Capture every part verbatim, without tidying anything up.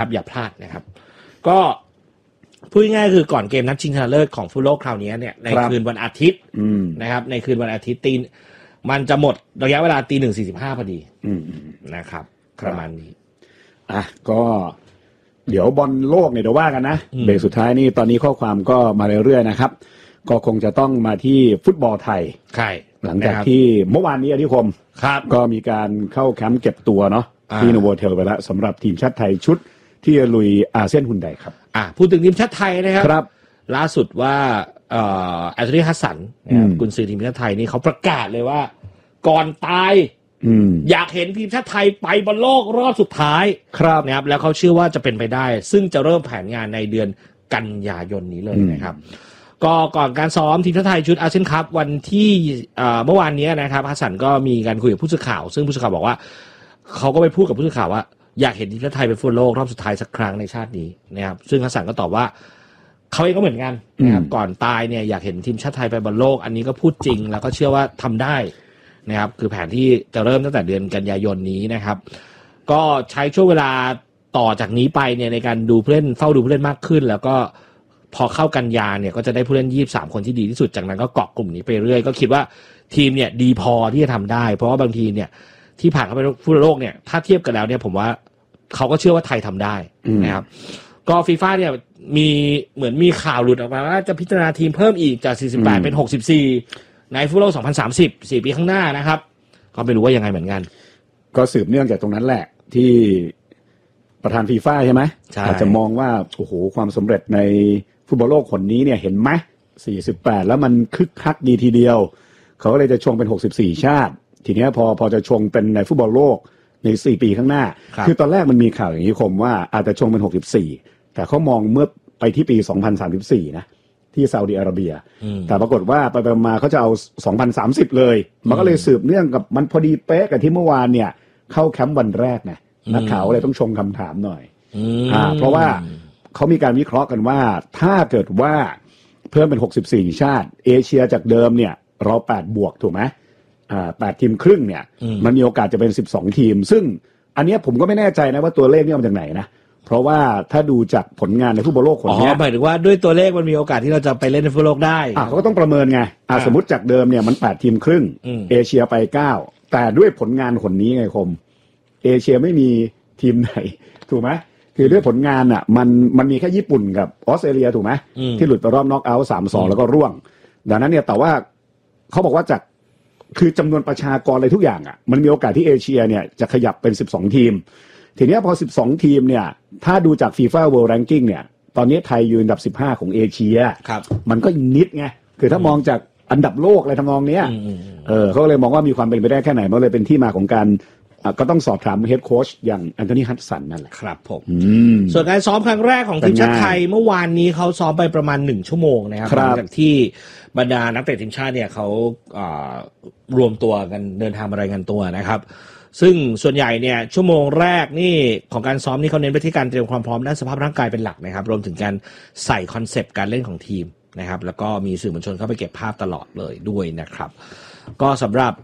อย่าพลาดนะครับก็พูดง่ายๆคือก่อนเกมนัดชิงชนะเลิศของฟุตบอลโลกคราวนี้เนี่ยในคืนวันอาทิตย์นะครับในคืนวันอาทิตย์ตีมันจะหมดระยะเวลาตีหนึ่งสี่สิบห้าพอดีนะครับประมาณนี้อ่ะก็เดี๋ยวบอลโลกเนี่ยเดี๋ยวว่ากันนะเบรกสุดท้ายนี่ตอนนี้ข้อความก็มาเรื่อยๆนะครับก็คงจะต้องมาที่ฟุตบอลไทยใช่หลังจากที่เมื่อวานนี้อธิคมก็มีการเข้าแคมป์เก็บตัวเนาะที่โนโวเทลไปแล้วสำหรับทีมชาติไทยชุดที่จะลุยอาเซียนฮุนไดครับอ่ะพูดถึงทีมชาติไทยนะครับล่าสุดว่าเอ่อแอนโทนีฮัสสันนะครับกุนซือทีมชาติไทยนี่เขาประกาศเลยว่าก่อนตายอยากเห็นทีมชาติไทยไปบอลโลกรอบสุดท้ายนะครับแล้วเขาเชื่อว่าจะเป็นไปได้ซึ่งจะเริ่มแผนงานในเดือนกันยายนนี้เลยนะครับก็ก่อนการซ้อมทีมชาติไทยชุดอาเซียนคัพวันที่เมื่อวานนี้นะครับฮัสสันก็มีการคุยกับผู้สื่อข่าวซึ่งผู้สื่อข่าวบอกว่าเขาก็ไปพูดกับผู้สื่อข่าวว่าอยากเห็นทีมชาติไทยเป็นฟุตบอลโลกรอบสุดท้ายสักครั้งในชาตินี้นะครับซึ่งฮัสสันก็ตอบว่าเขาเองก็เหมือนกันนะครับก่อนตายเนี่ยอยากเห็นทีมชาติไทยไปบอลโลกอันนี้ก็พูดจริงแล้วก็เชื่อว่าทำได้นะครับคือแผนที่จะเริ่มตั้งแต่เดือนกันยายนนี้นะครับก็ใช้ช่วงเวลาต่อจากนี้ไปเนี่ยในการดูผู้เล่นเฝ้าดูผู้เล่นมากขึ้นแล้วก็พอเข้ากันยาเนี่ยก็จะได้ผู้เล่นยี่สิบสามคนที่ดีที่สุดจากนั้นก็เกาะกลุ่มนี้ไปเรื่อยก็คิดว่าทีมเนี่ยดีพอที่จะทำได้เพราะว่าบางทีเนี่ยที่ผ่านเข้าไปฟุตบอลโลกเนี่ยถ้าเทียบกันแล้วเนี่ยผมว่าเขาก็เชื่อว่าไทยทำได้นะครับก็ฟีฟ่าเนี่ยมีเหมือนมีข่าวหลุดออกมาว่าจะพิจารณาทีมเพิ่มอีกจากสี่สิบแปดเป็นหกสิบสี่ในฟุตบอลโลกสองพันสามสิบ สี่ปีข้างหน้านะครับก็ไม่รู้ว่ายังไงเหมือนกันก็สืบเนื่องจากตรงนั้นแหละที่ประธานฟีฟ่าใช่ไหมอาจจะมองว่าโอ้โหความสำเร็จในฟุตบอลโลกคนนี้เนี่ยเห็นไหมสี่สิบแปดแล้วมันคึกคักดีทีเดียวเขาก็เลยจะชงเป็นหกสิบสี่ชาติทีนี้พอพอจะชงเป็นในฟุตบอลโลกในสี่ปีข้างหน้า ค, คือตอนแรกมันมีข่าวอย่างนี้คมว่าอาจจะชงเป็นหกสิบสี่แต่เขามองเมื่อไปที่ปีสองพันสามสิบสี่นะที่ซาอุดิอาระเบียแต่ปรากฏว่าไปๆมาเขาจะเอาสองพันสามสิบเลยมันก็เลยสืบเนื่องกับมันพอดีเป๊ะกับที่เมื่อวานเนี่ยเข้าแคมป์วันแรกนะนักข่าวเลยต้องชงคำถามหน่อยอ่าเพราะว่าเขามีการวิเคราะห์กันว่าถ้าเกิดว่าเพิ่มเป็นหกสิบสี่ชาติเอเชียจากเดิมเนี่ยเราแปดบวกถูกไหมอ่าแปดทีมครึ่งเนี่ยมันมีโอกาสจะเป็นสิบสองทีมซึ่งอันนี้ผมก็ไม่แน่ใจนะว่าตัวเลขนี่มาจากไหนนะเพราะว่าถ้าดูจากผลงานในฟุตบอลโลกคนนี้อ๋อหมายถึงว่าด้วยตัวเลขมันมีโอกาสที่เราจะไปเล่นในฟุตบอลโลกได้อ่าเขาก็ต้องประเมินไงอ่าสมมติจากเดิมเนี่ยมันแปดทีมครึ่งเอเชียไปเก้าแต่ด้วยผลงานคนนี้ไงคมเอเชียไม่มีทีมไหนถูกไหมคือด้วยผลงานอ่ะมันมันมีแค่ญี่ปุ่นกับออสเตรเลียถูกไหมที่หลุดไปรอบน็อกเอาท์สามสองแล้วก็ร่วงดังนั้นเนี่ยแต่ว่าเขาบอกว่าจากคือจำนวนประชากรอะไรทุกอย่างอ่ะมันมีโอกาสที่เอเชียเนี่ยจะขยับเป็นสิบสองทีมทีนี้พอสิบสองทีมเนี่ยถ้าดูจาก FIFA World Ranking เนี่ยตอนนี้ไทยยืนอันดับสิบห้าของเอเชียมันก็นิดไงคือถ้ามองจากอันดับโลกอะไรทำนองเนี้ยเออเขาเลยมองว่ามีความเป็นไปได้แค่ไหนมันเลยเป็นที่มาของการก็ต้องสอบถามเฮดโค้ชอย่างแอนโทนีฮัตสันนั่นแหละครับผมส่วนการซ้อมครั้งแรกของทีมชาติไทยเมื่อวานนี้เขาซ้อมไปประมาณหนึ่งชั่วโมงนะครับหลังจากที่บรรดานักเตะทีมชาติเนี่ยเขารวมตัวกันเดินทางมารายงานตัวนะครับซึ่งส่วนใหญ่เนี่ยชั่วโมงแรกนี่ของการซ้อมนี่เขาเน้นไปที่การเตรียมความพร้อมด้านสภาพร่างกายเป็นหลักนะครับรวมถึงการใส่คอนเซปต์การเล่นของทีมนะครับแล้วก็มีสื่อมวลชนเข้าไปเก็บภาพตลอดเลยด้วยนะครับก็สำหรับ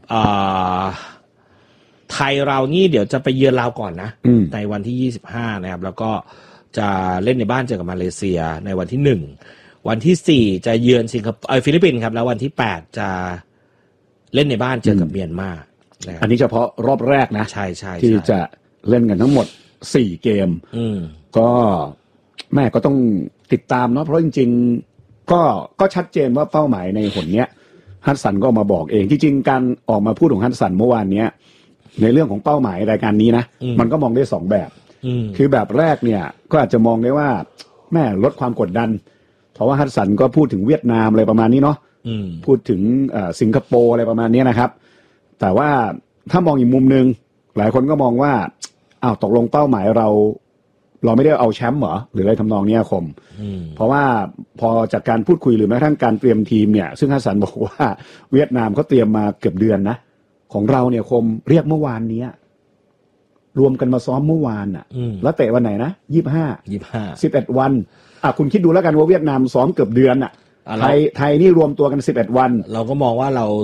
ไทยเรานี่เดี๋ยวจะไปเยือนลาวก่อนนะในวันที่ยี่สิบห้านะครับแล้วก็จะเล่นในบ้านเจอกับมาเลเซียในวันที่หนึ่งวันที่สี่จะเยือนสิงคโปร์เอ่อฟิลิปปินส์ครับแล้ววันที่แปดจะเล่นในบ้านเจอกับเมียนมาอันนี้เฉพาะรอบแรกนะใช่ๆที่จะเล่นกันทั้งหมดสี่เกมก็แม่ก็ต้องติดตามเนาะเพราะจริงๆก็ก็ชัดเจนว่าเป้าหมายในหนเนี้ยฮัตสันก็มาบอกเองจริงๆการออกมาพูดของฮัตสันเมื่อวานเนี้ยในเรื่องของเป้าหมายรายการนี้นะมันก็มองได้สองแบบคือแบบแรกเนี่ยก็อาจจะมองได้ว่าแม่ลดความกดดันเพราะว่าฮัตสันก็พูดถึงเวียดนามอะไรประมาณนี้เนาะพูดถึงสิงคโปร์อะไรประมาณนี้นะครับแต่ว่าถ้ามองอีกมุมนึงหลายคนก็มองว่าอ้าวตกลงเป้าหมายเราเราไม่ได้เอาแชมป์เหรอหรืออะไรทำนองนี้คมเพราะว่าพอจากการพูดคุยหรือแม้กระทั่งการเตรียมทีมเนี่ยซึ่งฮัสสันบอกว่าเวียดนามเขาเตรียมมาเกือบเดือนนะของเราเนี่ยคมเรียกเมื่อวานนี้รวมกันมาซ้อมเมื่อวานอ่ะแล้วเตะวันไหนนะยี่สิบห้ายี่สิบห้าสิบเอ็ดวันอ่ะคุณคิดดูแล้วกันว่าเวียดนามซ้อมเกือบเดือนอ่ะไทยไทยนี่รวมตัวกันสิบเอ็ดวันเราก็มองว่าเรา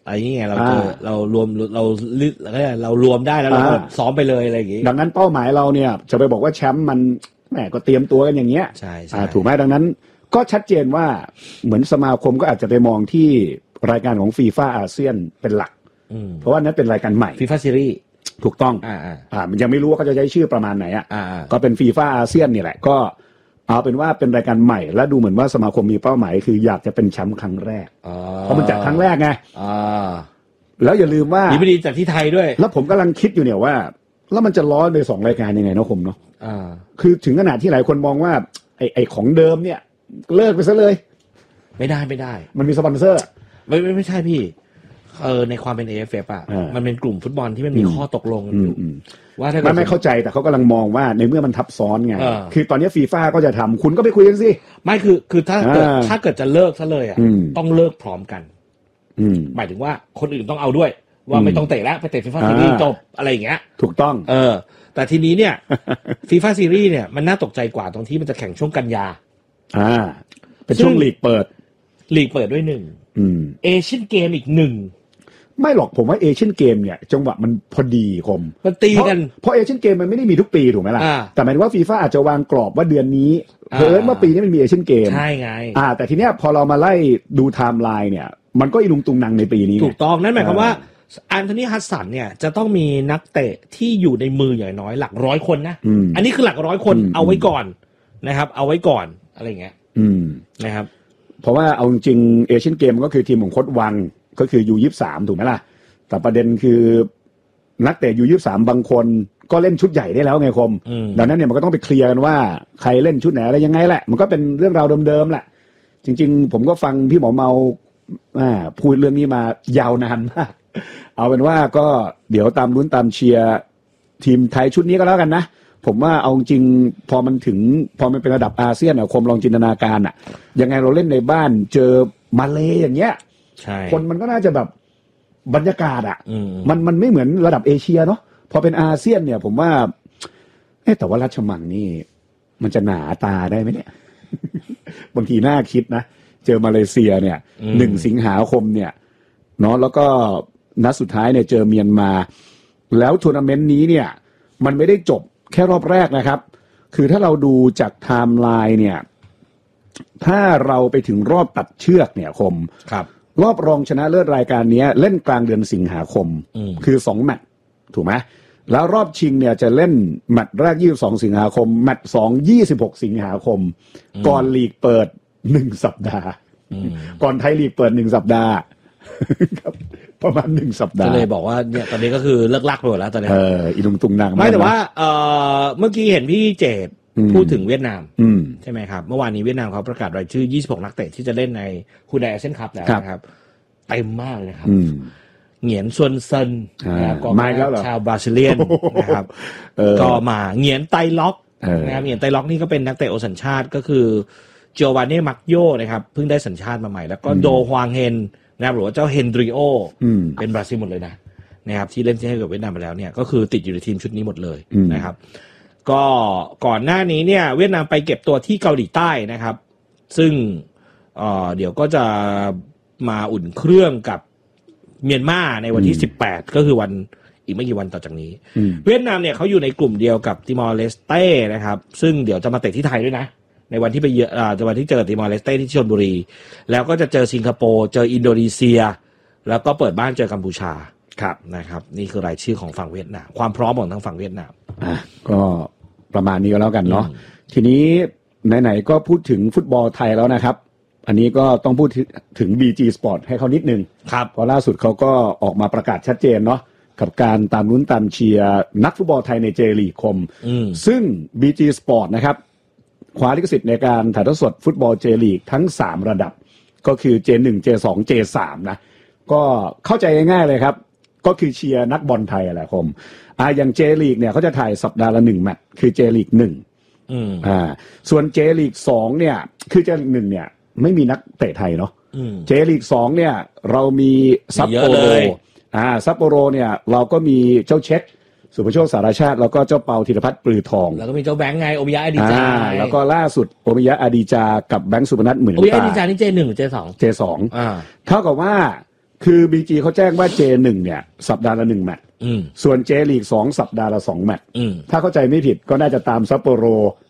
อะไรอย่างเงี้ยเราเจอเรารวมเราเราเรารวมได้แล้วเราซ้อมไปเลยอะไรอย่างงี้ดังนั้นเป้าหมายเราเนี่ยจะไปบอกว่าแชมป์มันแหมก็เตรียมตัวกันอย่างเงี้ยใช่ใช่ถูกไหมดังนั้นก็ชัดเจนว่าเหมือนสมาคมก็อาจจะไปมองที่รายการของฟีฟ่าอาเซียนเป็นหลักเพราะว่านั้นเป็นรายการใหม่ฟีฟ่าซีรีส์ถูกต้องอ่าอ่ามันยังไม่รู้ว่าเขาจะใช้ชื่อประมาณไหนอ่ะก็เป็นฟีฟ่าอาเซียนนี่แหละก็เอาเป็นว่าเป็นรายการใหม่และดูเหมือนว่าสมาคมมีเป้าหมายคืออยากจะเป็นแชมป์ครั้งแรกเพราะมันจัดครั้งแรกไงแล้วอย่าลืมว่าดีไม่ดีจัดที่ไทยด้วยแล้วผมกำลังคิดอยู่เนี่ยว่าแล้วมันจะล้อในสองรายการยังไงเนาะผมเนาะคือถึงขนาดที่หลายคนมองว่าไอ้ไอ้ของเดิมเนี่ยเลิกไปซะเลยไม่ได้ไม่ได้มันมีสปอนเซอร์ไม่ไม่ไม่ใช่พี่เออในความเป็น เอ เอฟ เอฟ อ่ะมันเป็นกลุ่มฟุตบอลที่มันมีข้อตกลงกันอยู่ว่าถ้าไม่ไม่เข้าใจแต่เขากำลังมองว่าในเมื่อมันทับซ้อนไงคือตอนนี้ฟีฟ่าก็จะทำคุณก็ไปคุยกันสิไม่คือคือถ้าเกิดถ้าเกิดจะเลิกซะเลยอ่ะต้องเลิกพร้อมกันหมายถึงว่าคนอื่นต้องเอาด้วยว่าไม่ต้องเตะแล้วไปเตะฟีฟ่าซีรีส์จบอะไรอย่างเงี้ยถูกต้องเออแต่ทีนี้เนี่ยฟีฟ่าซีรีส์เนี่ยมันน่าตกใจกว่าตรงที่มันจะแข่งช่วงกันยาอ่าเป็นช่วงลีกเปิดลีกเปิดด้วยหนึ่งเอเชียนเกมอีกหนึ่งไม่หรอกผมว่าเอเชียนเกมเนี่ยจังหวะมันพอดีคมมันตีกันเพราะเอเชียนเกมมันไม่ได้มีทุกปีถูกไหมล่ะแต่หมายถึงว่าฟีฟ่าอาจจะวางกรอบว่าเดือนนี้เพิ่มว่าปีนี้มันมีเอเชียนเกมใช่ไงอ่าแต่ทีเนี้ยพอเรามาไล่ดูไทม์ไลน์เนี่ยมันก็อีลุงตุงนังในปีนี้ถูกต้องนั่นหมายความว่าอันโทนีฮัสสันเนี่ยจะต้องมีนักเตะที่อยู่ในมืออย่างน้อยหลักร้อยคนนะอันนี้คือหลักร้อยคนเอาไว้ก่อนนะครับเอาไว้ก่อนอะไรเงี้ยนะครับเพราะว่าเอาจริงเอเชียนเกมก็คือทีมของโค้ชวังก็คือยูยี่สิบสามถูกไหมล่ะแต่ประเด็นคือนักเตะยูยี่สิบสามบางคนก็เล่นชุดใหญ่ได้แล้วไงคมดังนั้นเนี่ยมันก็ต้องไปเคลียร์กันว่าใครเล่นชุดไหนอะไรยังไงแหละมันก็เป็นเรื่องราวเดิมๆแหละจริงๆผมก็ฟังพี่หมอเมาพูดเรื่องนี้มายาวนานมากเอาเป็นว่าก็เดี๋ยวตามลุ้นตามเชียร์ทีมไทยชุดนี้ก็แล้วกันนะผมว่าเอาจริงพอมันถึงพอมันเป็นระดับอาเซียนอ่ะคมลองจินตนาการอ่ะยังไงเราเล่นในบ้านเจอมาเลอย่างเงี้ยคนมันก็น่าจะแบบบรรยากาศอ่ะมันมันไม่เหมือนระดับเอเชียเนาะพอเป็นอาเซียนเนี่ยผมว่าเอ๊ะแต่ว่าราชมังนี่มันจะหนาตาได้ไหมเนี่ย บางทีน่าคิดนะเจอมาเลเซียเนี่ยหนึ่งสิงหาคมเนี่ยเนาะแล้วก็นัดสุดท้ายเนี่ยเจอเมียนมาแล้วทัวร์นาเมนต์นี้เนี่ยมันไม่ได้จบแค่รอบแรกนะครับคือถ้าเราดูจากไทม์ไลน์เนี่ยถ้าเราไปถึงรอบตัดเชือกเนี่ยคมครับรอบรองชนะเลิศรายการนี้เล่นกลางเดือนสิงหาคมคือสองแมตช์ถูกไหมแล้วรอบชิงเนี่ยจะเล่นแมตช์แรกยี่สิบสองสิงหาคมแมตช์สองยี่สิบหกสิงหาคมก่อนลีกเปิดหนึ่งสัปดาห์ก่อนไทยลีกเปิดหนึ่งสัปดาห์ครับประมาณหนึ่งสัปดาห์ก็เลยบอกว่าเนี่ยตอนนี้ก็คือเลิกลักไปหมดแล้วตอนนี้เอออีลุงตุงนางไม่แต่ว่าเออเมื่อกี้เห็นพี่เจตพูดถึงเวียดนามใช่ไหมครับเมื่อวานนี้เวียดนามเขาประกาศรายชื่อยี่สิบหกนักเตะที่จะเล่นในฮูไดอาเซียนคัพแล้วนะครับเต็มมากเลยครับเหงียนซวนเซินนะครับก็มาชาวบราซิเลียนนะครับก็มาเหงียนไตล็อกนะครับเหงียนไตล็อกนี่ก็เป็นนักเตะโอสัญชาติก็คือโจวานเน่มักโยนะครับเพิ่งได้สัญชาติมาใหม่แล้วก็โดฮวางเฮนนะครับหรือว่าเจ้าเฮนดริโอเป็นบราซิลหมดเลยนะนะครับที่เล่นให้กับเวียดนามไปแล้วเนี่ยก็คือติดอยู่ในทีมชุดนี้หมดเลยนะครับก็ก่อนหน้านี้เนี่ยเวียดนามไปเก็บตัวที่เกาหลีใต้นะครับซึ่งเอ่อเดี๋ยวก็จะมาอุ่นเครื่องกับเมียนมาในวันที่สิบแปดก็คือวันอีกไม่กี่วันต่อจากนี้เวียดนามเนี่ยเขาอยู่ในกลุ่มเดียวกับติมอร์เลสเต้นะครับซึ่งเดี๋ยวจะมาเตะที่ไทยด้วยนะในวันที่ไปเยือนอ่าวันที่เจอติมอร์เลสเต้ที่ชลบุรีแล้วก็จะเจอสิงคโปร์เจออินโดนีเซียแล้วก็เปิดบ้านเจอกัมพูชาครับนะครับนี่คือรายชื่อของฝั่งเวียดนามความพร้อมของทางฝั่งเวียดนามอ่ะก็ประมาณนี้ก็แล้วกันเนาะทีนี้ไหนๆก็พูดถึงฟุตบอลไทยแล้วนะครับอันนี้ก็ต้องพูดถึง บี จี Sport ให้เขานิดนึงครับเพราะล่าสุดเขาก็ออกมาประกาศชัดเจนเนาะกับการตามลุ้นตามเชียร์นักฟุตบอลไทยในเจลีกคมซึ่ง บี จี Sport นะครับคว้าลิขสิทธิ์ในการถ่ายทอดสดฟุตบอลเจลีกทั้งสามระดับก็คือ เจ หนึ่ง เจ สอง เจ สาม นะก็เข้าใจง่ายๆเลยครับก็คือเชียร์นักบอลไทยแหละคมอ่าอย่างเจลีกเนี่ยเขาจะถ่ายสัปดาห์ละหนึ่งแมตช์คือเจลีกหนึ่งอ่าส่วนเจลีกสองเนี่ยคือเจลีกหนึ่งเนี่ยไม่มีนักเตะไทยเนาะเจลีกสองเนี่ยเรามีซัปโปโรอ่าซัปโปโรเนี่ยเราก็มีเจ้าเช็คสุภโชคสารชาติแล้วก็เจ้าเปาธีรพัฒน์ปลือทองแล้วก็มีเจ้าแบงค์ไงโอมิยะอดีจาแล้วก็ล่าสุดโอมิยะอดีจากับแบงค์สุพนัทหมื่นตาโอมิยะอดีจานี่เจหนึ่งหรือเจสองเจสองอ่าเท่ากับว่าคือ บี จี เขาแจ้งว่า เจ หนึ่ง เนี่ยสัปดาห์ละหนึ่งแมตช์ส่วน J ลีกสองสัปดาห์ละสองแมตช์ถ้าเข้าใจไม่ผิดก็น่าจะตามซัปโปโร